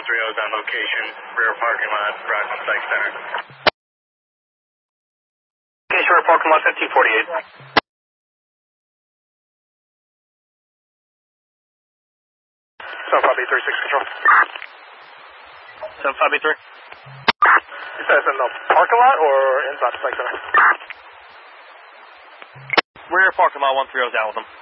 130 is on location, rear parking lot, Rockland Psych Center. Location, rear parking lot, 1548. 7583, 6 control. 7583. You said it's in the parking lot or inside the Psych Center? Rear parking lot 130 is out with them.